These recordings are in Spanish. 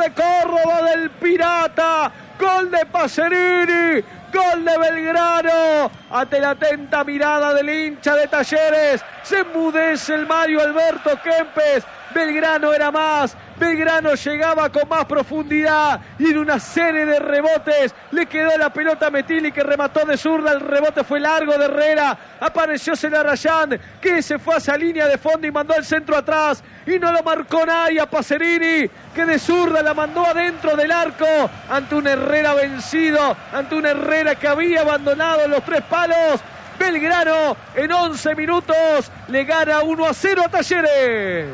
de Córdoba del Pirata. Gol de Pacerini. Gol de Belgrano. Ante la atenta mirada del hincha de Talleres, se enmudece el Mario Alberto Kempes. Belgrano era más. Belgrano llegaba con más profundidad y en una serie de rebotes le quedó la pelota a Metilli, que remató de zurda. El rebote fue largo de Herrera. Apareció Celarayán, que se fue hacia línea de fondo y mandó el centro atrás y no lo marcó nadie a Pacerini, que de zurda la mandó adentro del arco ante un Herrera vencido, ante un Herrera que había abandonado los 3 palos. Belgrano en 11 minutos le gana 1-0 a Talleres.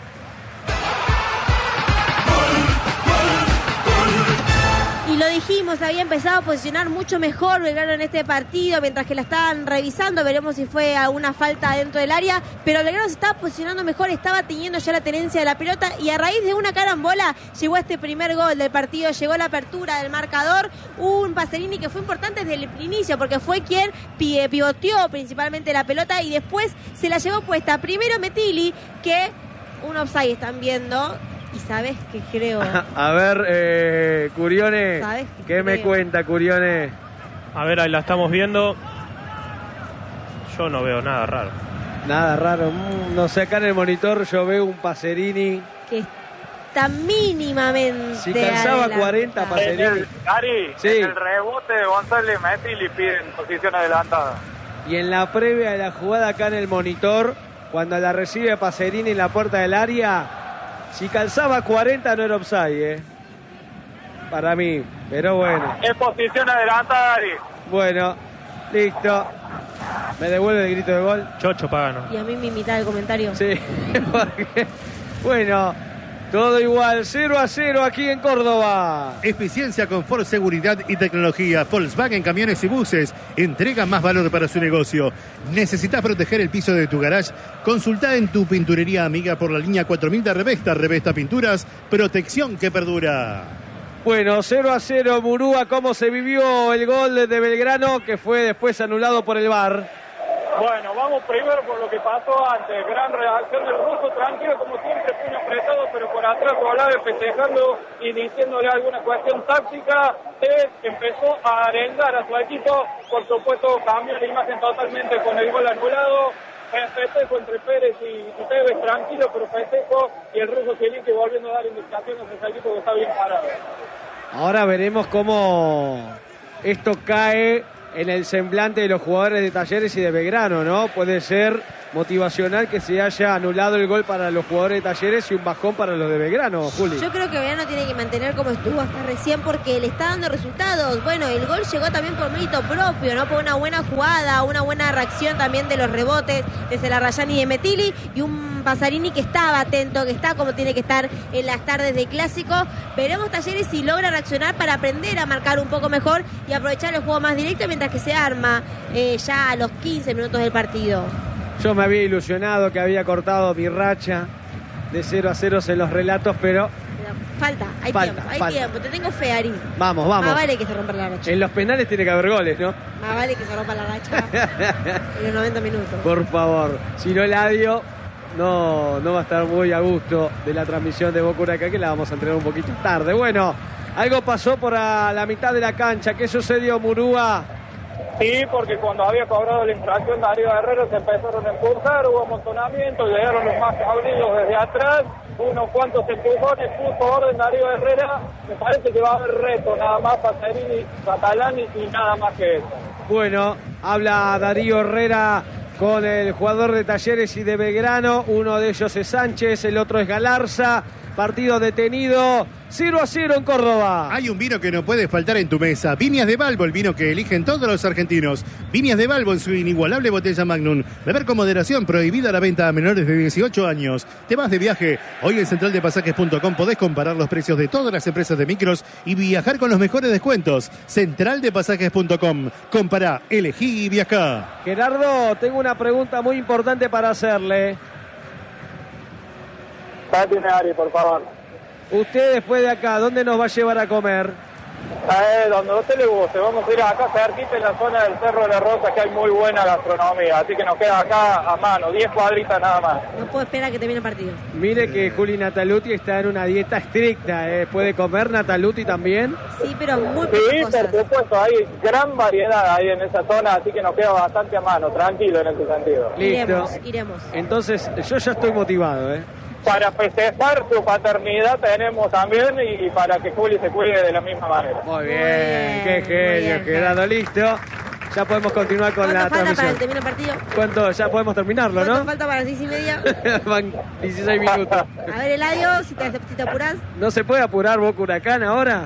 Y lo dijimos, había empezado a posicionar mucho mejor Belgrano en este partido, mientras que la estaban revisando, veremos si fue alguna falta dentro del área, pero Belgrano se estaba posicionando mejor, estaba teniendo ya la tenencia de la pelota y a raíz de una carambola llegó este primer gol del partido, llegó la apertura del marcador, un Pacerini que fue importante desde el inicio porque fue quien pivoteó principalmente la pelota y después se la llevó puesta primero Metilli, que un offside están viendo. ¿Y sabes qué creo? A ver, Curione, ¿qué me cuenta, Curione? A ver, ahí la estamos viendo. Yo no veo nada raro. Nada raro. No sé, acá en el monitor yo veo un Pacerini que está mínimamente. Si calzaba 40 Pacerini. Gary, sí. En el rebote de González Metilli piden posición adelantada. Y en la previa de la jugada acá en el monitor, cuando la recibe Pacerini en la puerta del área, si calzaba 40 no era offside, para mí, pero bueno. Es posición adelantada, Gary. Bueno, listo. ¿Me devuelve el grito de gol? Chocho Pagano. Y a mí me imita el comentario. Sí, porque, bueno, todo igual, 0-0 aquí en Córdoba. Eficiencia, confort, seguridad y tecnología. Volkswagen Camiones y Buses entrega más valor para su negocio. ¿Necesitas proteger el piso de tu garage? Consulta en tu pinturería amiga por la línea 4000 de Revesta. Revesta Pinturas, protección que perdura. Bueno, 0-0 Murúa. ¿Cómo se vivió el gol de Belgrano, que fue después anulado por el VAR? Bueno, vamos primero por lo que pasó antes. Gran reacción del ruso, tranquilo como siempre, puño apretado, pero por atrás Olave festejando y diciéndole alguna cuestión táctica. Empezó a arengar a su equipo, por supuesto cambió la imagen totalmente con el gol anulado. Festejo entre Pérez y Tevez, tranquilo, pero festejo, y el ruso Zielinski volviendo a dar indicaciones a ese equipo que está bien parado. Ahora veremos cómo esto cae en el semblante de los jugadores de Talleres y de Belgrano, ¿no? Puede ser motivacional que se haya anulado el gol para los jugadores de Talleres y un bajón para los de Belgrano, Juli. Yo creo que Belgrano tiene que mantener como estuvo hasta recién porque le está dando resultados. Bueno, el gol llegó también por mérito propio, ¿no? Por una buena jugada, una buena reacción también de los rebotes de Celarayán y de Metilli, y un Pacerini que estaba atento, que está como tiene que estar en las tardes de clásico. Veremos Talleres si logra reaccionar para aprender a marcar un poco mejor y aprovechar el juego más directo mientras que se arma ya a los 15 minutos del partido. Yo me había ilusionado que había cortado mi racha de 0-0 en los relatos, pero hay tiempo. Te tengo fe, Ari. Vamos. Más vale que se rompa la racha. En los penales tiene que haber goles, ¿no? Más vale que se rompa la racha en los 90 minutos. Por favor. Si no, Eladio no va a estar muy a gusto de la transmisión de Boca Huracán, que la vamos a entregar un poquito tarde. Bueno, algo pasó por a la mitad de la cancha. ¿Qué sucedió, Murúa? Sí, porque cuando había cobrado la infracción Darío Herrera se empezaron a empujar, hubo amontonamiento, llegaron los más cabrillos desde atrás, unos cuantos empujones, puso orden Darío Herrera. Me parece que va a haber reto, nada más Pacerini, Catalani y nada más que eso. Bueno, habla Darío Herrera con el jugador de Talleres y de Belgrano. Uno de ellos es Sánchez, el otro es Galarza. Partido detenido, 0-0 en Córdoba. Hay un vino que no puede faltar en tu mesa. Viñas de Balbo, el vino que eligen todos los argentinos. Viñas de Balbo en su inigualable botella Magnum. Beber con moderación, prohibida la venta a menores de 18 años. ¿Te vas de viaje? Hoy en centraldepasajes.com podés comparar los precios de todas las empresas de micros y viajar con los mejores descuentos. Centraldepasajes.com. Compará, elegí y viajá. Gerardo, tengo una pregunta muy importante para hacerle. Tiene Ari, por favor. Usted después de acá, ¿dónde nos va a llevar a comer? Donde a usted le guste. Vamos a ir acá cerquita en la zona del Cerro de la Rosa, que hay muy buena gastronomía. Así que nos queda acá a mano, 10 cuadritas nada más. No puedo esperar a que termine el partido. Mire que Juli Nataluti está en una dieta estricta. ¿Puede comer Nataluti también? Sí, pero muy Sí, pocas cosas. por supuesto, hay gran variedad ahí en esa zona, así que nos queda bastante a mano, tranquilo en ese sentido. Listo. Iremos. Entonces, yo ya estoy motivado, Para festejar su paternidad tenemos también y para que Juli se cuide de la misma manera. Muy bien, bien, qué muy genio, bien, quedado listo. Ya podemos continuar con la ¿Cuánto falta para transmisión. que termine el partido? ¿Cuánto? Ya podemos terminarlo, ¿Cuánto ¿no? falta para las 6:30? Van 16 minutos. A ver, Eladio, si te apurás. ¿No se puede apurar Boca Huracán ahora?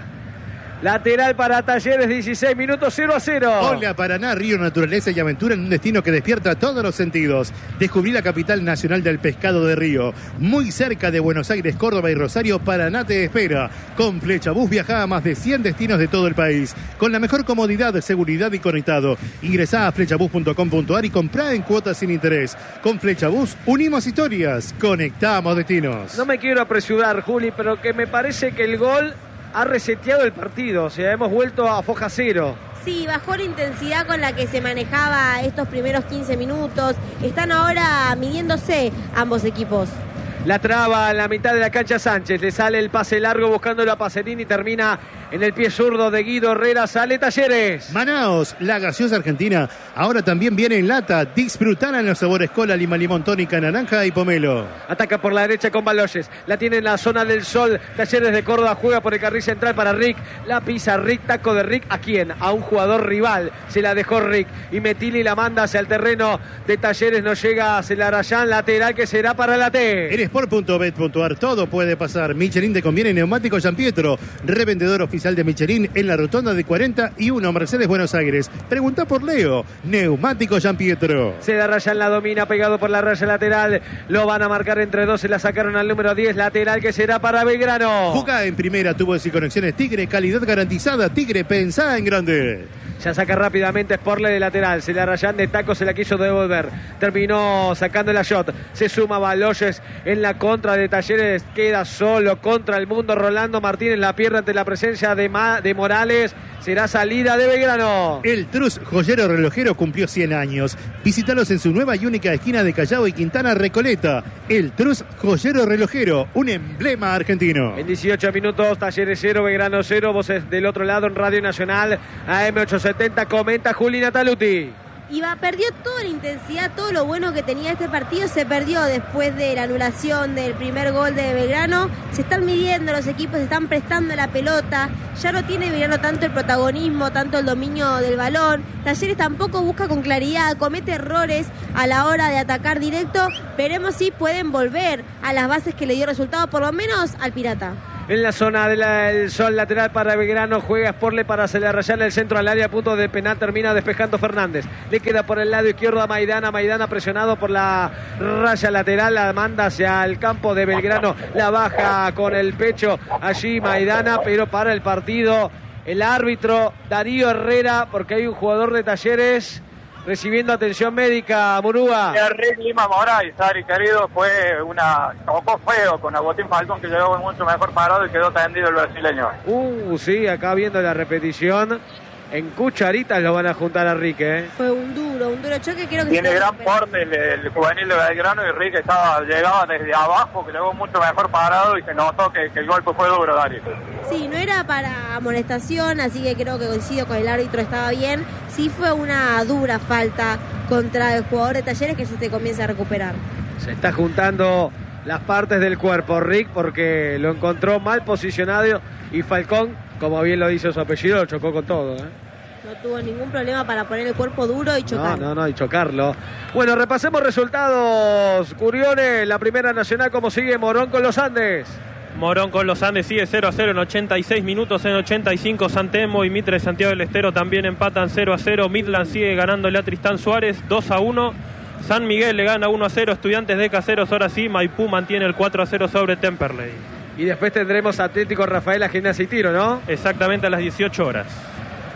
Lateral para Talleres, 16 minutos, 0-0. Hola Paraná, río, naturaleza y aventura en un destino que despierta todos los sentidos. Descubrí la capital nacional del pescado de río. Muy cerca de Buenos Aires, Córdoba y Rosario, Paraná te espera. Con Flechabús viaja a más de 100 destinos de todo el país. Con la mejor comodidad, seguridad y conectado. Ingresá a flechabús.com.ar y comprá en cuotas sin interés. Con Flechabús unimos historias, conectamos destinos. No me quiero apresurar, Juli, pero que me parece que el gol ha reseteado el partido. O sea, hemos vuelto a foja cero. Sí, bajó la intensidad con la que se manejaba estos primeros 15 minutos. Están ahora midiéndose ambos equipos. La traba en la mitad de la cancha Sánchez. Le sale el pase largo buscándolo a Pacerini y termina en el pie zurdo de Guido Herrera. Sale Talleres. Manaos, la gaseosa argentina, ahora también viene en lata. Disfrutala en los sabores cola, lima, limón, tónica, naranja y pomelo. Ataca por la derecha con Baloyes. La tiene en la zona del sol. Talleres de Córdoba juega por el carril central para Rick. La pisa Rick. Taco de Rick. ¿A quién? A un jugador rival. Se la dejó Rick. Y Metili la manda hacia el terreno de Talleres. No llega a Celarayán. Lateral que será para la T. En sport.bet.ar todo puede pasar. Michelin te conviene Neumático San Pietro. Revendedor oficial de Michelin en la rotonda de 41 Mercedes Buenos Aires. Pregunta por Leo. Neumático San Pietro. Celarayán la domina, pegado por la raya lateral. Lo van a marcar entre dos. Se la sacaron al número 10. Lateral que será para Belgrano. Juega en primera, tubos y conexiones Tigre. Calidad garantizada. Tigre, pensá en grande. Ya saca rápidamente Sporle de lateral. Celarayán de taco se la quiso devolver. Terminó sacando la shot. Se suma Baloyes en la contra de Talleres. Queda solo contra el mundo. Rolando Martínez la pierde ante la presencia de Morales. Será salida de Belgrano. El Trus Joyero Relojero cumplió 100 años. Visítalos en su nueva y única esquina de Callao y Quintana Recoleta. El Trus Joyero Relojero, un emblema argentino. En 18 minutos, Talleres 0, Belgrano 0. Voces del otro lado en Radio Nacional. AM870 comenta Juli Nataluti. Perdió toda la intensidad, todo lo bueno que tenía este partido se perdió después de la anulación del primer gol de Belgrano. Se están midiendo los equipos, se están prestando la pelota. Ya no tiene Belgrano tanto el protagonismo, tanto el dominio del balón. Talleres tampoco busca con claridad, comete errores a la hora de atacar directo. Veremos si pueden volver a las bases que le dio resultado, por lo menos al Pirata. En la zona del sol, lateral para Belgrano, juega Sporle para Celarayán, el centro al área, a punto de penal, termina despejando Fernández. Le queda por el lado izquierdo a Maidana. Maidana presionado por la raya lateral, la manda hacia el campo de Belgrano, la baja con el pecho allí Maidana, pero para el partido el árbitro Darío Herrera, porque hay un jugador de Talleres recibiendo atención médica. Murúa. Rick Lima Moraes, Ari querido, tocó feo con Agustín Falcón, que llegó mucho mejor parado y quedó tendido el brasileño. Sí, acá viendo la repetición, en cucharitas lo van a juntar a Rick, Fue un duro choque, creo que tiene gran porte el juvenil de Belgrano, y Rick llegaba desde abajo, que llegó mucho mejor parado y se notó que el golpe fue duro, Dari. Sí, no era para amonestación, así que creo que coincido con el árbitro, estaba bien. Sí fue una dura falta contra el jugador de Talleres que se comienza a recuperar. Se está juntando las partes del cuerpo Rick porque lo encontró mal posicionado y Falcón, como bien lo dice su apellido, lo chocó con todo. No tuvo ningún problema para poner el cuerpo duro y chocar. No, y chocarlo. Bueno, repasemos resultados, Curiones. La Primera Nacional, ¿cómo sigue Morón con los Andes? Morón con los Andes sigue 0-0 en 86 minutos. En 85 San Telmo y Mitre Santiago del Estero también empatan 0-0. Midland sigue ganándole a Tristán Suárez 2-1. San Miguel le gana 1-0. Estudiantes de Caseros ahora sí. Maipú mantiene el 4-0 sobre Temperley. Y después tendremos Atlético Rafaela, Gimnasia y Tiro, ¿no? Exactamente a las 18 horas.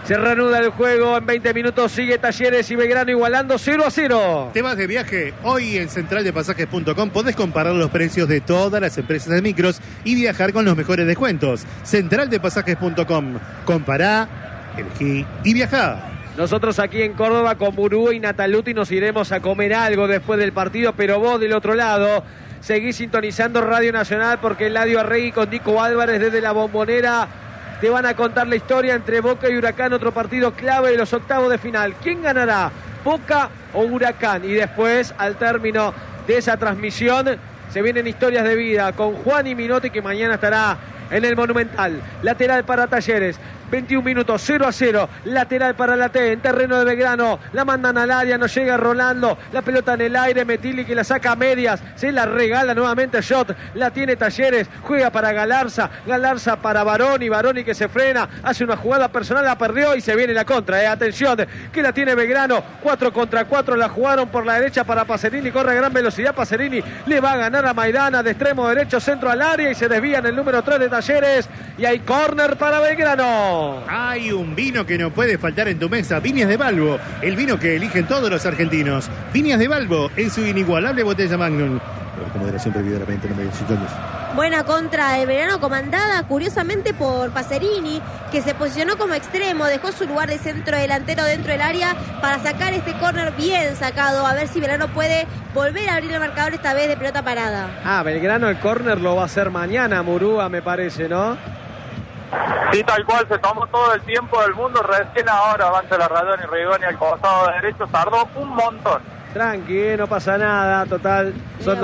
Se reanuda el juego. En 20 minutos sigue Talleres y Belgrano igualando 0-0. ¿Te vas de viaje? Hoy en centraldepasajes.com podés comparar los precios de todas las empresas de micros y viajar con los mejores descuentos. Centraldepasajes.com. Compará, elegí y viajá. Nosotros aquí en Córdoba con Murú y Nataluti nos iremos a comer algo después del partido, pero vos del otro lado seguís sintonizando Radio Nacional porque Eladio Arregui con Nico Álvarez desde la Bombonera te van a contar la historia entre Boca y Huracán, otro partido clave de los octavos de final. ¿Quién ganará? ¿Boca o Huracán? Y después, al término de esa transmisión, se vienen historias de vida con Juan y Minotti, que mañana estará en el Monumental. Lateral para Talleres. 21 minutos, 0-0, lateral para la T, en terreno de Belgrano, la mandan al área, no llega Rolando, la pelota en el aire, Metilli que la saca a medias, se la regala nuevamente Shot, la tiene Talleres, juega para Galarza, Galarza para Baroni que se frena, hace una jugada personal, la perdió y se viene la contra, atención, que la tiene Belgrano, 4 contra 4, la jugaron por la derecha para Pacerini, corre a gran velocidad, Pacerini le va a ganar a Maidana, de extremo derecho, centro al área y se desvía en el número 3 de Talleres, y hay córner para Belgrano. Hay un vino que no puede faltar en tu mesa, Viñas de Balbo, el vino que eligen todos los argentinos. Viñas de Balbo en su inigualable botella Magnum. Con moderación prohibida, no me Buena contra de Belgrano, comandada curiosamente por Pacerini, que se posicionó como extremo, dejó su lugar de centro delantero dentro del área para sacar este córner bien sacado, a ver si Belgrano puede volver a abrir el marcador esta vez de pelota parada. Belgrano el córner lo va a hacer mañana, Murúa, me parece, ¿no? Sí, tal cual, se tomó todo el tiempo del mundo, recién ahora avanza la Radón y Rigoni al costado derecho, tardó un montón. Tranqui, no pasa nada, total, son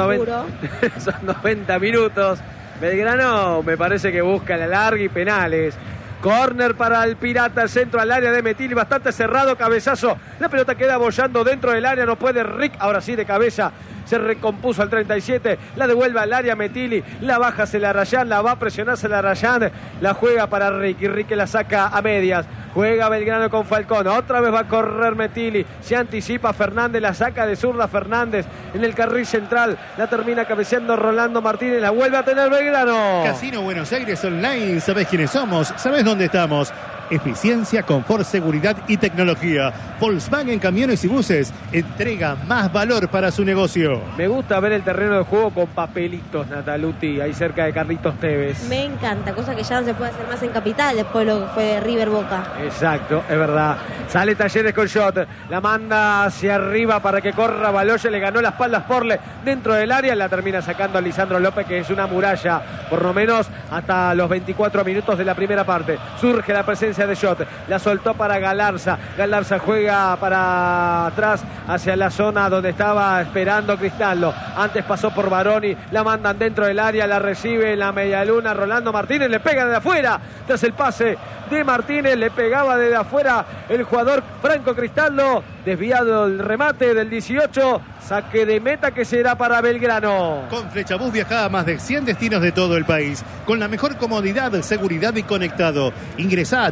90 minutos. Belgrano me parece que busca la larga y penales. Córner para el Pirata, el centro al área de Metilli, bastante cerrado, cabezazo. La pelota queda bollando dentro del área, no puede Rick, ahora sí de cabeza. Se recompuso al 37, la devuelve al área Metilli, la baja Celarayán, la va a presionar Celarayán, la juega para Rick y Rick la saca a medias. Juega Belgrano con Falcón, otra vez va a correr Metilli, se anticipa Fernández, la saca de zurda Fernández en el carril central, la termina cabeceando Rolando Martínez, la vuelve a tener Belgrano. Casino Buenos Aires Online, ¿sabés quiénes somos? ¿Sabés dónde estamos? Eficiencia, confort, seguridad y tecnología. Volkswagen Camiones y Buses entrega más valor para su negocio. Me gusta ver el terreno de juego con papelitos, Nataluti, ahí cerca de Carlitos Tevez. Me encanta, cosa que ya no se puede hacer más en Capital después de lo que fue de River Boca. Exacto, es verdad. Sale Talleres con Shot, la manda hacia arriba para que corra Baloye, le ganó la espalda a Sporle dentro del área, la termina sacando a Lisandro López, que es una muralla, por lo menos hasta los 24 minutos de la primera parte. Surge la presencia de Shot, la soltó para Galarza, Galarza juega para atrás hacia la zona donde estaba esperando Cristaldo, antes pasó por Baroni, la mandan dentro del área, la recibe en la medialuna Rolando Martínez, le pega desde afuera, tras el pase de Martínez, le pegaba desde afuera el jugador Franco Cristaldo, desviado el remate del 18, saque de meta que será para Belgrano. Con Flechabús viaja a más de 100 destinos de todo el país, con la mejor comodidad, seguridad y conectado. Ingresá a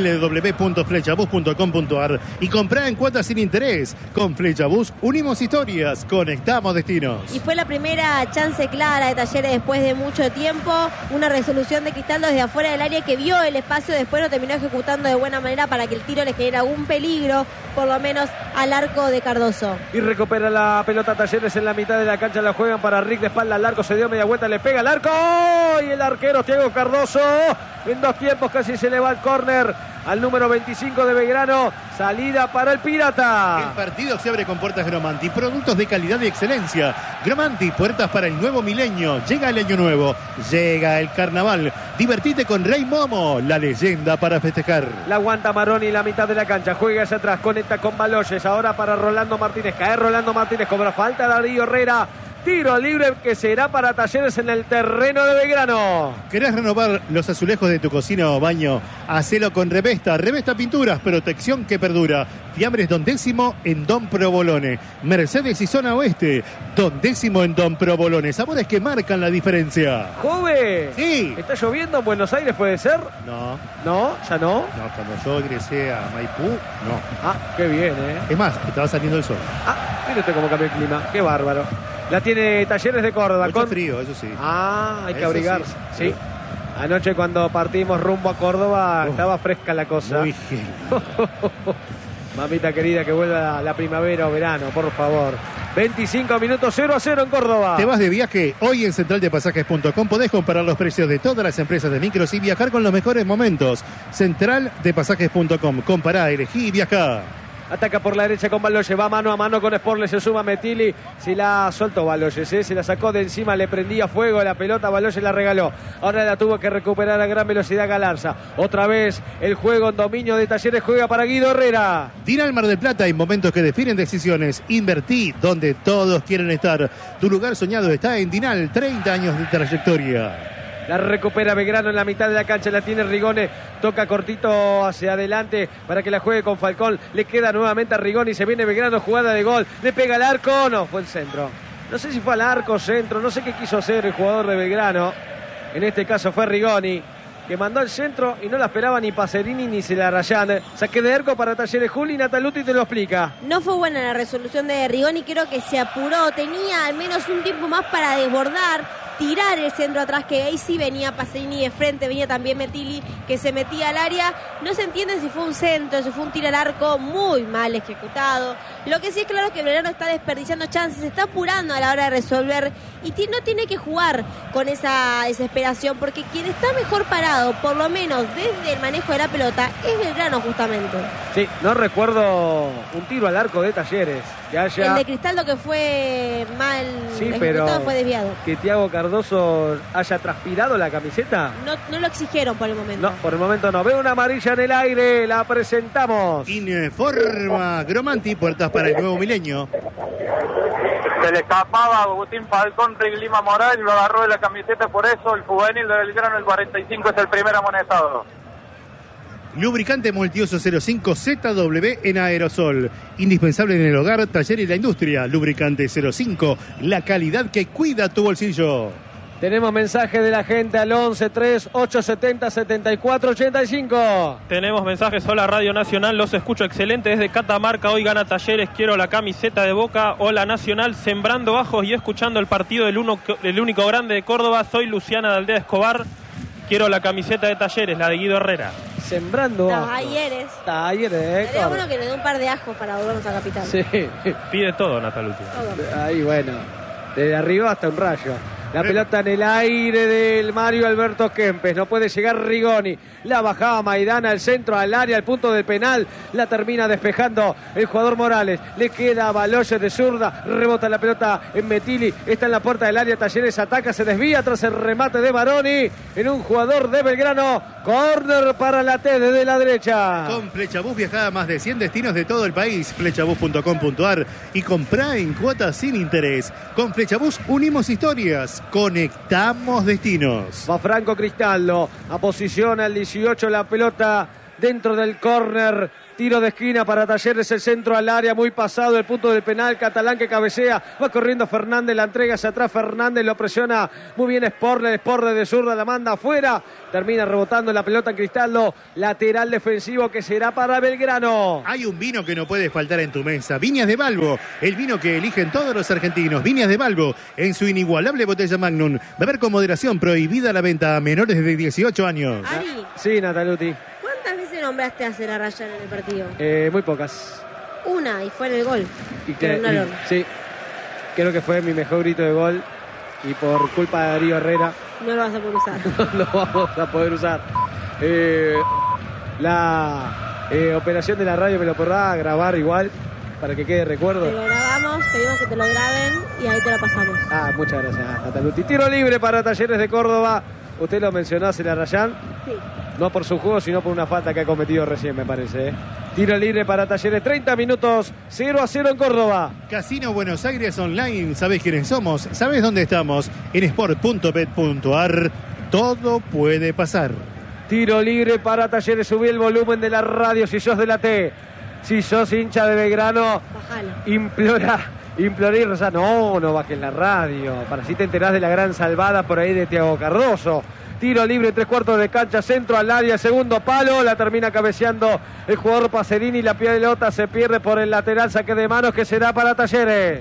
www.flechabús.com.ar y comprá en cuotas sin interés. Con Flechabús unimos historias, conectamos destinos. Y fue la primera chance clara de Talleres después de mucho tiempo, una resolución de Cristaldo desde afuera del área que vio el espacio, después lo terminó ejecutando de buena manera para que el tiro le genera un peligro, por lo menos al arco de Cardoso. Y recupera la pelota Talleres en la mitad de la cancha, la juegan para Rick de espalda al arco, se dio media vuelta, le pega al arco y el arquero Thiago Cardoso en dos tiempos casi se le va al córner al número 25 de Belgrano, salida para el Pirata. El partido se abre con puertas Gromanti, productos de calidad y excelencia. Gromanti, puertas para el nuevo milenio. Llega el año nuevo, llega el carnaval. Divertite con Rey Momo, la leyenda para festejar. La aguanta Maroni en la mitad de la cancha, juega hacia atrás, conecta con Baloyes, ahora para Rolando Martínez, cae Rolando Martínez, cobra falta Darío Herrera. Tiro libre que será para Talleres en el terreno de Belgrano. ¿Querés renovar los azulejos de tu cocina o baño? Hacelo con Revesta. Revesta Pinturas, protección que perdura. Fiambres Don Décimo en Don Provolone. Mercedes y Zona Oeste. Don Décimo en Don Provolone. Sabores que marcan la diferencia. ¡Jove! Sí. ¿Está lloviendo en Buenos Aires, puede ser? No. ¿No? ¿Ya no? No, cuando yo ingresé a Maipú, no. Ah, qué bien, Es más, estaba saliendo el sol. Mírate cómo cambió el clima. Qué bárbaro. La tiene Talleres de Córdoba. Mucho frío, eso sí. Hay que abrigarse. Sí. Anoche cuando partimos rumbo a Córdoba estaba fresca la cosa. Muy Mamita querida, que vuelva la primavera o verano, por favor. 25 minutos, 0-0 en Córdoba. ¿Te vas de viaje? Hoy en centraldepasajes.com podés comparar los precios de todas las empresas de micros y viajar con los mejores momentos. Centraldepasajes.com. Compará, elegí y viajá. Ataca por la derecha con Baloyes, va mano a mano con Sporle, se suma Metilli, se la soltó Baloyes, se la sacó de encima, le prendía fuego la pelota, Baloyes la regaló, ahora la tuvo que recuperar a gran velocidad Galarza, otra vez el juego en dominio de Talleres, juega para Guido Herrera. Dinal Mar del Plata, en momentos que definen decisiones, invertí donde todos quieren estar. Tu lugar soñado está en Dinal, 30 años de trayectoria. La recupera Belgrano en la mitad de la cancha, la tiene Rigoni, toca cortito hacia adelante para que la juegue con Falcón, le queda nuevamente a Rigoni, se viene Belgrano, jugada de gol, le pega al arco, no, fue el centro. No sé si fue al arco, centro, no sé qué quiso hacer el jugador de Belgrano, en este caso fue Rigoni, que mandó el centro y no la esperaba ni Pacerini ni Celarrayán. Saque de arco para Talleres, Juli, Nataluti te lo explica. No fue buena la resolución de Rigoni, creo que se apuró, tenía al menos un tiempo más para desbordar, tirar el centro atrás, que ahí sí venía Pacerini de frente, venía también Metilli, que se metía al área. No se entiende si fue un centro, si fue un tiro al arco muy mal ejecutado. Lo que sí es claro que Belgrano está desperdiciando chances, se está apurando a la hora de resolver y no tiene que jugar con esa desesperación, porque quien está mejor parado, por lo menos desde el manejo de la pelota, es Belgrano justamente. Sí, no recuerdo un tiro al arco de Talleres que haya... El de Cristaldo, que fue mal ejecutado, pero fue desviado. Que Thiago Cardoso haya transpirado la camiseta. No lo exigieron por el momento. No, por el momento no. Veo una amarilla en el aire, la presentamos. Informa Gromanti, puertas para el nuevo milenio. Se le escapaba a Agustín Falcón, Lima Morales, lo agarró de la camiseta, por eso el juvenil de Belgrano, el 45, es el primer amonestado. Lubricante Multiuso 05 ZW en aerosol. Indispensable en el hogar, taller y la industria. Lubricante 05, la calidad que cuida tu bolsillo. Tenemos mensaje de la gente al 11-3-870-7485. Tenemos mensajes. Hola Radio Nacional, los escucho excelente desde Catamarca. Hoy gana Talleres, quiero la camiseta de Boca. Hola Nacional, sembrando bajos y escuchando el partido del único grande de Córdoba. Soy Luciana de Aldea Escobar, quiero la camiseta de Talleres, la de Guido Herrera. Sembrando Talleres. Talleres, bueno que le dé un par de ajos para volvernos a Capital. Sí. Pide todo, Nataluti. Ahí bueno, desde arriba hasta un rayo. La pelota en el aire del Mario Alberto Kempes. No puede llegar Rigoni. La bajaba Maidana al centro, al área, al punto del penal. La termina despejando el jugador Morales. Le queda Baloyes de zurda. Rebota la pelota en Metilli. Está en la puerta del área. Talleres ataca, se desvía tras el remate de Baroni. En un jugador de Belgrano. Córner para la T desde la derecha. Con Flechabús viajá a más de 100 destinos de todo el país. Flechabús.com.ar y comprá en cuotas sin interés. Con Flechabús unimos historias. Conectamos destinos. Va Franco Cristaldo, a posición al 18, la pelota dentro del córner, tiro de esquina para Talleres, el centro al área, muy pasado el punto del penal, Catalán que cabecea, va corriendo Fernández, la entrega hacia atrás, Fernández lo presiona muy bien Sporle de zurda, la manda afuera, termina rebotando la pelota en Cristaldo, lateral defensivo que será para Belgrano. Hay un vino que no puede faltar en tu mesa, Viñas de Balbo, el vino que eligen todos los argentinos. Viñas de Balbo, en su inigualable botella Magnum, beber con moderación, prohibida la venta a menores de 18 años. Ari, Sí, Nataluti. ¿cuántas veces nombraste a Celarrayán en el partido? Muy pocas. Una, y fue en el gol. Y Pero no lo- sí, creo que fue mi mejor grito de gol y por culpa de Darío Herrera No lo vas a poder usar. lo vamos a poder usar. La operación de la radio me lo podrá grabar igual para que quede recuerdo. Te lo grabamos, pedimos que te lo graben y ahí te lo pasamos. Muchas gracias, Nataluti. Tiro libre para Talleres de Córdoba. Usted lo mencionó, Celarrayán. Sí. No por su juego, sino por una falta que ha cometido recién, me parece. Tiro libre para Talleres, 30 minutos, 0-0 en Córdoba. Casino Buenos Aires Online, ¿sabés quiénes somos? ¿Sabés dónde estamos? En sport.bet.ar, todo puede pasar. Tiro libre para Talleres, subí el volumen de la radio si sos de la T. Si sos hincha de Belgrano, Bajalo. implorá y rezá. No bajes la radio, para así te enterás de la gran salvada por ahí de Thiago Cardoso. Tiro libre, 3/4 de cancha, centro al área, segundo palo, la termina cabeceando el jugador Pacerini, la pelota se pierde por el lateral, saque de manos que será para Talleres.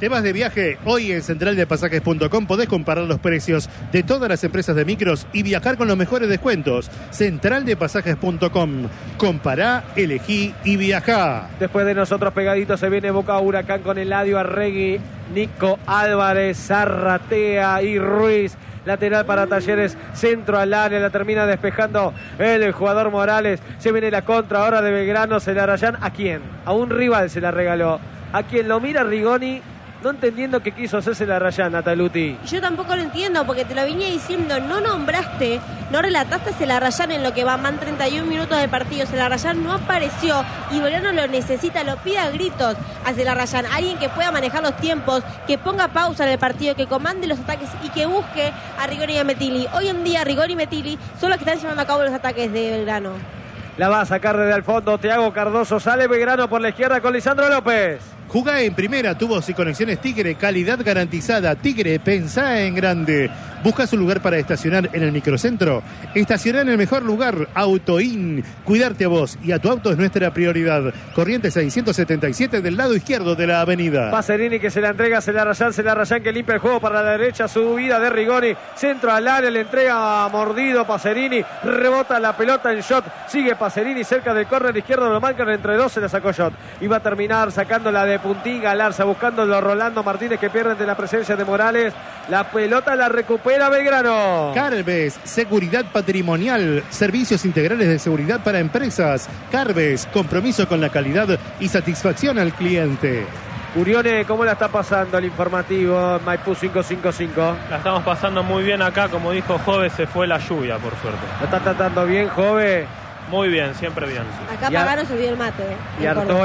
¿Te vas de viaje? Hoy en centraldepasajes.com podés comparar los precios de todas las empresas de micros y viajar con los mejores descuentos. Centraldepasajes.com. Compará, elegí y viajá. Después de nosotros pegaditos se viene Boca Huracán con Eladio Arregui, Nico Álvarez, Zarratea y Ruiz. Lateral para Talleres, centro al área, la termina despejando el jugador Morales. Se viene la contra ahora de Belgrano, Celarayán. ¿A quién? A un rival se la regaló. A quien lo mira Rigoni, no entendiendo qué quiso hacerse la Rayán, Nataluti. Yo tampoco lo entiendo, porque te lo venía diciendo, no nombraste, no relataste Celarayán en lo que van 31 minutos del partido. Celarayán no apareció y Belgrano lo necesita, lo pide a gritos a Celarayán. Alguien que pueda manejar los tiempos, que ponga pausa en el partido, que comande los ataques y que busque a Rigoni y a Metilli. Hoy en día Rigoni y Metilli son los que están llevando a cabo los ataques de Belgrano. La va a sacar desde el fondo Thiago Cardoso, sale Belgrano por la izquierda con Lisandro López. Jugá en primera, tubos y conexiones Tigre, calidad garantizada. Tigre, pensá en grande. ¿Buscas un lugar para estacionar en el microcentro? Estacioná en el mejor lugar, Autoin. Cuidarte a vos y a tu auto es nuestra prioridad. Corrientes 677 del lado izquierdo de la avenida. Pacerini que se la entrega a Celarayán que limpia el juego para la derecha, subida de Rigoni, centro al área, le entrega a mordido Pacerini, rebota la pelota en shot, sigue Pacerini cerca del córner izquierdo, lo marcan entre dos, se la sacó shot. Y va a terminar sacándola de puntín Galarza, buscándolo Rolando Martínez que pierde de la presencia de Morales. La pelota la recupera Belgrano. Carves, seguridad patrimonial, servicios integrales de seguridad para empresas. Carves, compromiso con la calidad y satisfacción al cliente. Urione, ¿cómo la está pasando el informativo Maipú 555? La estamos pasando muy bien acá, como dijo Jove, se fue la lluvia, por suerte. ¿Lo está tratando bien, Jove? Muy bien, siempre bien. Acá Pagano se olvidó el mate. Y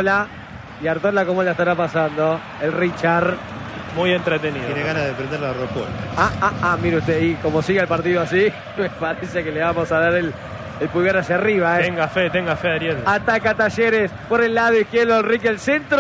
Artola, ¿cómo la estará pasando? El Richard. Muy entretenido. Tiene ganas de prender la ropa. Mire usted, y como sigue el partido así, me parece que le vamos a dar el pulgar hacia arriba. Tenga fe, Ariel. Ataca Talleres por el lado izquierdo, Enrique el centro.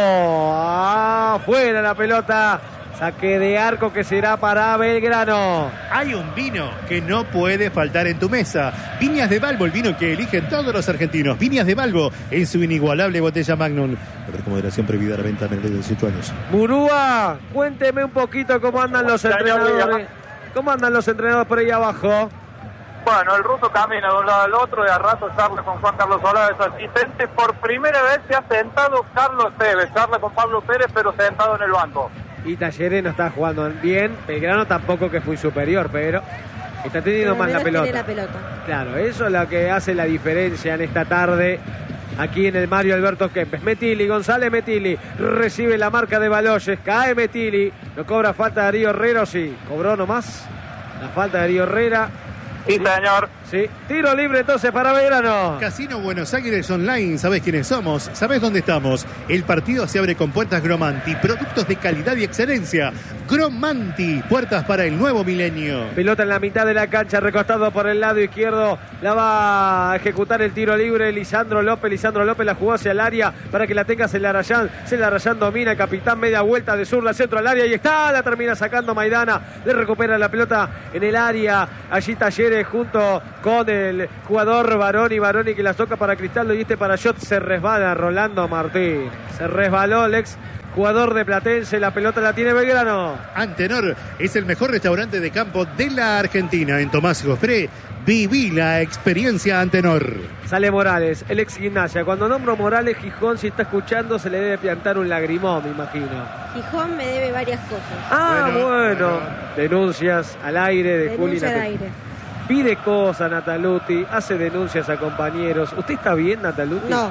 Fuera la pelota. Saque de arco que será para Belgrano. Hay un vino que no puede faltar en tu mesa. Viñas de Balbo, el vino que eligen todos los argentinos. Viñas de Balbo en su inigualable botella Magnum. Beber con moderación, prohibida la venta a menores de 18 años. Murúa, cuénteme un poquito cómo andan los entrenadores. ¿Cómo andan los entrenadores por ahí abajo? Bueno, el ruso camina de un lado al otro y a rato charla con Juan Carlos Solá, su asistente. Por primera vez se ha sentado Carlos Tevez, charla con Pablo Pérez, pero sentado en el banco. Y Talleres no está jugando bien. Belgrano tampoco, que fue superior, pero está teniendo más la pelota. Claro, eso es lo que hace la diferencia en esta tarde aquí en el Mario Alberto Kempes. Metilli, González Metilli recibe la marca de Baloyes, cae Metilli, no cobra falta Darío Herrera, sí, cobró nomás la falta de Darío Herrera. Sí, señor. Sí, tiro libre entonces para Belgrano. Casino Buenos Aires Online, ¿sabés quiénes somos? ¿Sabés dónde estamos? El partido se abre con puertas Gromanti, productos de calidad y excelencia. Gromanti, puertas para el nuevo milenio. Pelota en la mitad de la cancha, recostado por el lado izquierdo, la va a ejecutar el tiro libre Lisandro López la jugó hacia el área para que la tenga Celarayán domina, el capitán, media vuelta de zurda, centro al área y está, la termina sacando Maidana, le recupera la pelota en el área, allí Talleres junto con el jugador Baroni que la toca para Cristaldo y para Shot, se resbala Rolando Martín, se resbaló el ex jugador de Platense, la pelota la tiene Belgrano. Antenor es el mejor restaurante de campo de la Argentina. En Tomás Jofré, viví la experiencia Antenor. Sale Morales, el ex Gimnasia. Cuando nombro Morales, Gijón, si está escuchando, se le debe plantar un lagrimón, me imagino. Gijón me debe varias cosas. Bueno. Denuncias al aire de Juli. Denuncia al aire. Pide cosas, Nataluti, hace denuncias a compañeros. ¿Usted está bien, Nataluti? No.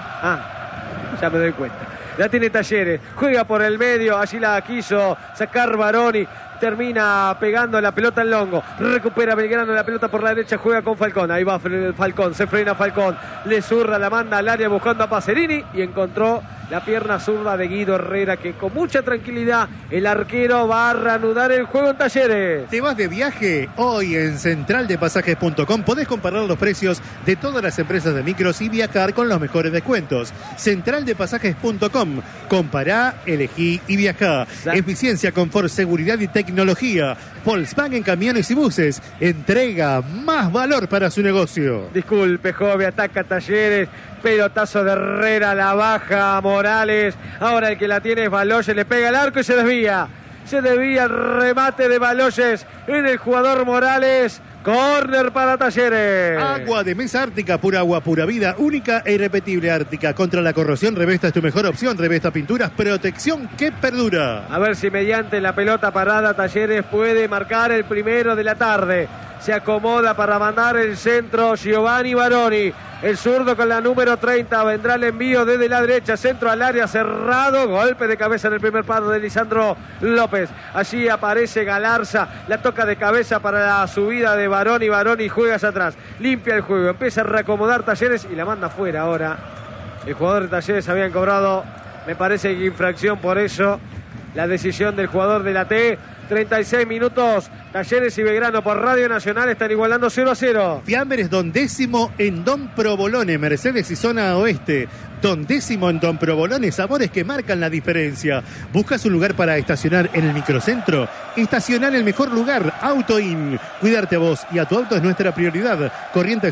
Ya me doy cuenta. La tiene Talleres, juega por el medio, allí la quiso sacar Baroni, termina pegando la pelota en Longo, recupera Belgrano la pelota por la derecha, juega con Falcón, ahí va Falcón, se frena Falcón, le zurra, la manda al área buscando a Pacerini y encontró la pierna zurda de Guido Herrera, que con mucha tranquilidad el arquero va a reanudar el juego en Talleres. ¿Te vas de viaje? Hoy en centraldepasajes.com podés comparar los precios de todas las empresas de micros y viajar con los mejores descuentos. Centraldepasajes.com. Compará, elegí y viajá. Eficiencia, confort, seguridad y tecnología. Volkswagen Camiones y Buses. Entrega más valor para su negocio. Disculpe, Jove, ataca Talleres. Pelotazo de Herrera, la baja Morales. Ahora el que la tiene es Baloyes, le pega el arco y se desvía. Se desvía el remate de Baloyes en el jugador Morales. Córner para Talleres. Agua de Mesa Ártica, pura agua, pura vida, única e irrepetible Ártica. Contra la corrosión, Revesta es tu mejor opción. Revesta Pinturas, protección que perdura. A ver si mediante la pelota parada Talleres puede marcar el primero de la tarde. Se acomoda para mandar el centro Giovanni Baroni. El zurdo con la número 30. Vendrá el envío desde la derecha. Centro al área cerrado. Golpe de cabeza en el primer palo de Lisandro López. Allí aparece Galarza. La toca de cabeza para la subida de Baroni. Baroni juega hacia atrás. Limpia el juego. Empieza a reacomodar Talleres y la manda afuera ahora. El jugador de Talleres habían cobrado, me parece que infracción por eso. La decisión del jugador de la T. 36 minutos, Talleres y Belgrano por Radio Nacional están igualando 0-0. Fiambres Don Décimo en Don Provolone, Mercedes y Zona Oeste. Don Décimo en Don Provolone, sabores que marcan la diferencia. ¿Buscas un lugar para estacionar en el microcentro? Estacionar en el mejor lugar, AutoIn. Cuidarte a vos y a tu auto es nuestra prioridad. Corriente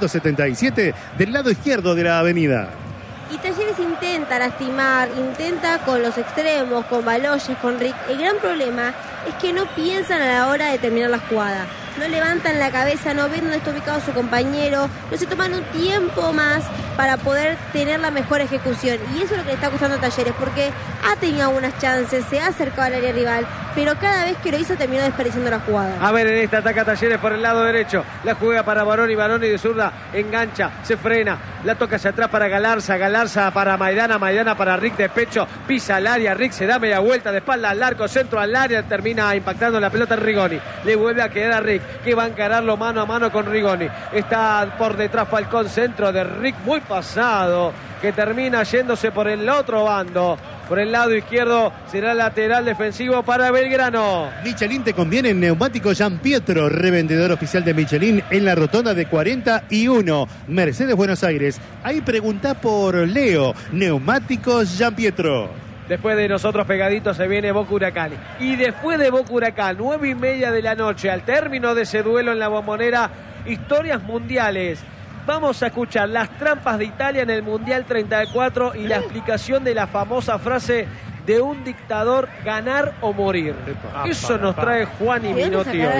677 del lado izquierdo de la avenida. Y Talleres intenta lastimar, intenta con los extremos, con Baloyes, con Rick. El gran problema es que no piensan a la hora de terminar la jugada. No levantan la cabeza, no ven dónde está ubicado su compañero, no se toman un tiempo más para poder tener la mejor ejecución. Y eso es lo que le está costando a Talleres, porque ha tenido algunas chances, se ha acercado al área rival, pero cada vez que lo hizo terminó desperdiciando la jugada. A ver, en esta ataca Talleres por el lado derecho. La juega para Baroni de zurda, engancha, se frena, la toca hacia atrás para Galarza, Galarza para Maidana, Maidana para Rick de pecho, pisa al área, Rick se da media vuelta de espalda al arco, centro al área, termina impactando la pelota en Rigoni. Le vuelve a quedar a Rick, que va a encararlo mano a mano con Rigoni. Está por detrás Falcón, centro de Rick muy pasado, que termina yéndose por el otro bando. Por el lado izquierdo será lateral defensivo para Belgrano. Michelin te conviene en Neumáticos Gian Pietro, revendedor oficial de Michelin en la rotonda de 41, Mercedes, Buenos Aires. Ahí pregunta por Leo, Neumáticos Gian Pietro. Después de nosotros pegaditos se viene Boca Huracán. Y después de Boca Huracán, 9:30 de la noche, al término de ese duelo en la Bombonera, historias mundiales. Vamos a escuchar las trampas de Italia en el Mundial 34 y la explicación de la famosa frase de un dictador: ganar o morir. Eso nos trae Juani Minotti hoy.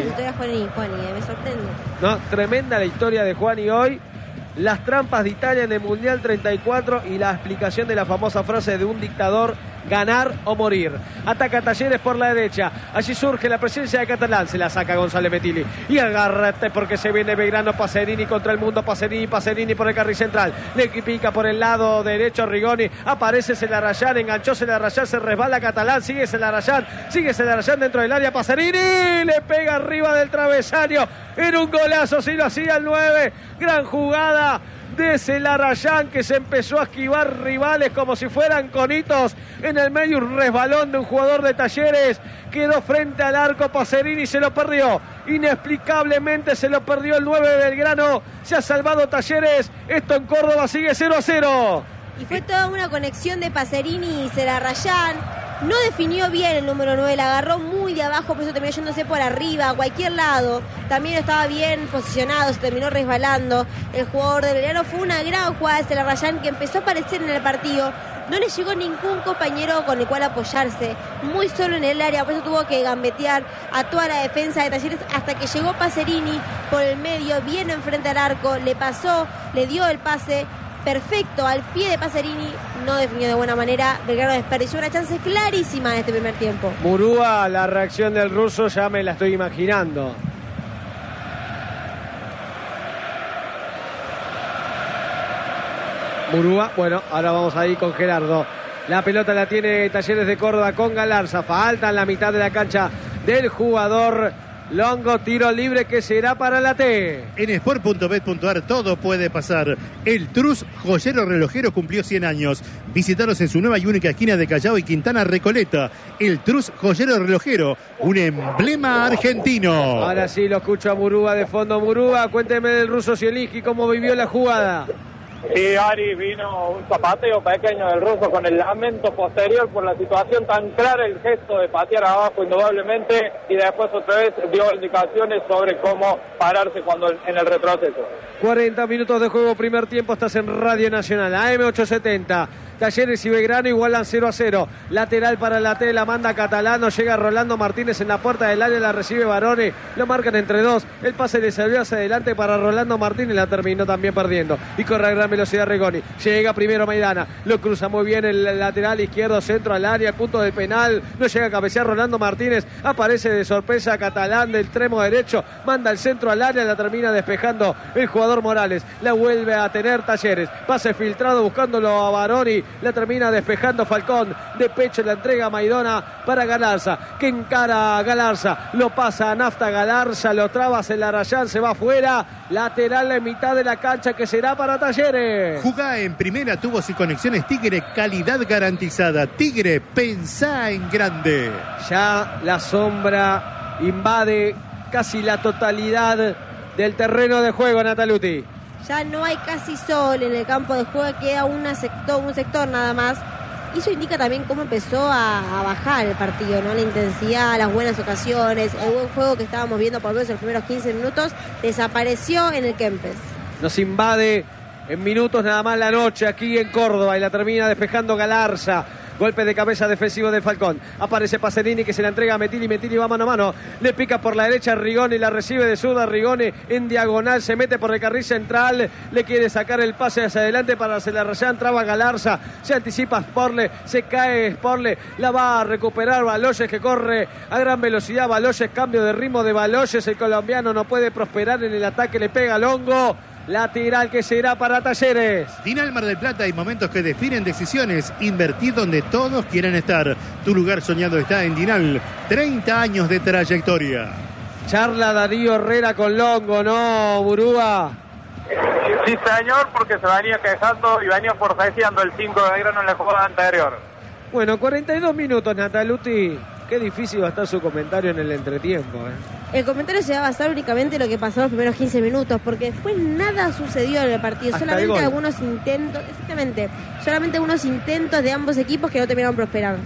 Me sorprende. No, tremenda la historia de Juani hoy. Las trampas de Italia en el Mundial 34 y la explicación de la famosa frase de un dictador: ganar o morir. Ataca Talleres por la derecha. Allí surge la presencia de Catalán. Se la saca González Metilli. Y agárrate porque se viene Belgrano. Pacerini contra el mundo. Pacerini por el carril central. Le pica por el lado derecho Rigoni. Aparece Celarayán. Enganchó Celarayán. Se resbala Catalán. Sigue Celarayán dentro del área. Pacerini le pega arriba del travesaño. Era un golazo. Si lo hacía el 9. Gran jugada de Celarayán, que se empezó a esquivar rivales como si fueran conitos. En el medio un resbalón de un jugador de Talleres, quedó frente al arco. Pacerini se lo perdió, inexplicablemente se lo perdió el 9 de Belgrano. Se ha salvado Talleres, esto en Córdoba sigue 0-0. Y fue toda una conexión de Pacerini y Celarayán. No definió bien el número 9, la agarró muy de abajo, por eso terminó yéndose por arriba, a cualquier lado. También estaba bien posicionado, se terminó resbalando. El jugador de Belgrano. Fue una gran jugada de Celarayán, que empezó a aparecer en el partido. No le llegó ningún compañero con el cual apoyarse, muy solo en el área, por eso tuvo que gambetear a toda la defensa de Talleres hasta que llegó Pacerini por el medio, bien enfrente al arco, le pasó, le dio el pase perfecto al pie de Pacerini, no definió de buena manera. Belgrano desperdició una chance clarísima en este primer tiempo. Murúa, la reacción del ruso ya me la estoy imaginando. Murúa, bueno, ahora vamos ahí con Gerardo. La pelota la tiene Talleres de Córdoba con Galarza. Falta en la mitad de la cancha del jugador Longo. Tiro libre que será para la T. En sport.bet.ar todo puede pasar. El Trus Joyero Relojero cumplió 100 años. Visítalos en su nueva y única esquina de Callao y Quintana Recoleta. El Trus Joyero Relojero, un emblema argentino. Ahora sí lo escucho a Murúa de fondo. Murúa, cuénteme del ruso Zielinski, cómo vivió la jugada. Sí, Ari, vino un zapateo pequeño del ruso con el lamento posterior por la situación tan clara, el gesto de patear abajo indudablemente, y después otra vez dio indicaciones sobre cómo pararse cuando en el retroceso. 40 minutos de juego, primer tiempo, estás en Radio Nacional, AM870. Talleres y Belgrano igualan 0-0. Lateral para la T, la manda Catalano. Llega Rolando Martínez en la puerta del área, la recibe Barone. Lo marcan entre dos. El pase le salió hacia adelante para Rolando Martínez. La terminó también perdiendo. Y corre a gran velocidad Regoni. Llega primero Maidana. Lo cruza muy bien el lateral izquierdo, centro al área, punto del penal. No llega a cabecear Rolando Martínez. Aparece de sorpresa Catalán del extremo derecho. Manda el centro al área. La termina despejando el jugador Morales. La vuelve a tener Talleres. Pase filtrado buscándolo a Baroni. La termina despejando Falcón. De pecho la entrega a Maidona para Galarza, que encara a Galarza. Lo pasa a Nafta Galarza. Lo traba Celarayán. Se va afuera. Lateral en mitad de la cancha que será para Talleres. Jugá en Primera Tubos y Conexiones Tigre. Calidad garantizada. Tigre, pensá en grande. Ya la sombra invade casi la totalidad del terreno de juego, Nataluti. Ya no hay casi sol en el campo de juego, queda un sector nada más. Y eso indica también cómo empezó a bajar el partido, ¿no? La intensidad, las buenas ocasiones, el buen juego que estábamos viendo por lo menos en los primeros 15 minutos, desapareció en el Kempes. Nos invade en minutos nada más la noche aquí en Córdoba y la termina despejando Galarza. Golpe de cabeza defensivo de Falcón. Aparece Pacerini que se la entrega a Mettini. Mettini va mano a mano. Le pica por la derecha a Rigoni. La recibe de zurda. Rigoni en diagonal. Se mete por el carril central. Le quiere sacar el pase hacia adelante para Celarayán. Traba Galarza. Se anticipa Sporle. Se cae Sporle. La va a recuperar Baloyes, que corre a gran velocidad. Baloyes, cambio de ritmo de Baloyes. El colombiano no puede prosperar en el ataque. Le pega Longo. Lateral que será para Talleres. Dinal Mar del Plata, hay momentos que definen decisiones. Invertir donde todos quieren estar. Tu lugar soñado está en Dinal. 30 años de trayectoria. Charla Darío Herrera con Longo, ¿no, Burúa? Sí, señor, porque se venía quejando y venía forcejeando el 5 de Belgrano en la jugada anterior. Bueno, 42 minutos, Nataluti. Qué difícil va a estar su comentario en el entretiempo, El comentario se va a basar únicamente en lo que pasó los primeros 15 minutos, porque después nada sucedió en el partido, solamente algunos intentos, solamente algunos intentos de ambos equipos que no terminaron prosperando.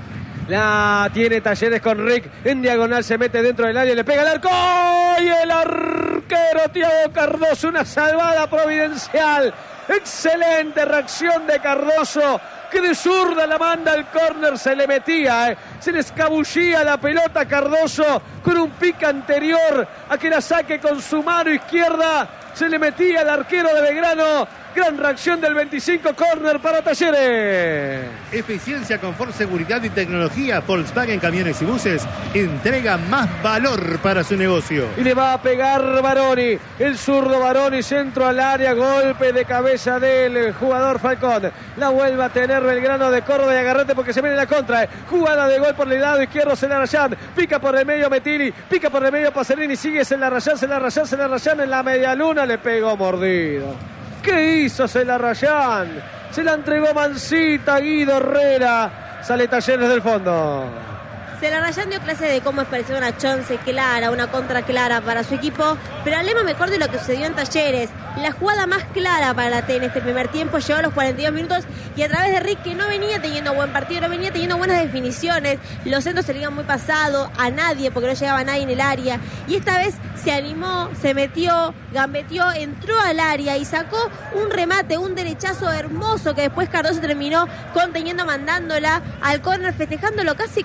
La tiene Talleres con Rick, en diagonal se mete dentro del área, le pega el arco y el arquero Thiago Cardoso, una salvada providencial. Excelente reacción de Cardoso, que de zurda la manda al córner, se le metía, se le escabullía la pelota a Cardoso con un pique anterior a que la saque con su mano izquierda, se le metía al arquero de Belgrano. Gran reacción del 25, córner para Talleres. Eficiencia, confort, seguridad y tecnología. Volkswagen Camiones y Buses entrega más valor para su negocio. Y le va a pegar Baroni, el zurdo Baroni, centro al área, golpe de cabeza del jugador Falcón. La vuelve a tener Belgrano de Córdoba y agarrate porque se viene la contra. Jugada de gol por el lado izquierdo, Celarayán, pica por el medio Mettini, pica por el medio Pacerini, sigue Celarayán en la media luna, le pegó mordido. ¿Qué hizo Celarayán? Se la entregó mansita Guido Herrera. Sale Talleres del fondo. Celarayán dio clase de cómo expresar una chance clara, una contra clara para su equipo, pero hablemos mejor de lo que sucedió en Talleres. La jugada más clara para la T en este primer tiempo llegó a los 42 minutos y a través de Rick, que no venía teniendo buen partido, no venía teniendo buenas definiciones, los centros se le iban muy pasado a nadie porque no llegaba nadie en el área, y esta vez se animó, se metió, gambeteó, entró al área y sacó un remate, un derechazo hermoso que después Cardoso terminó conteniendo, mandándola al córner, festejándolo casi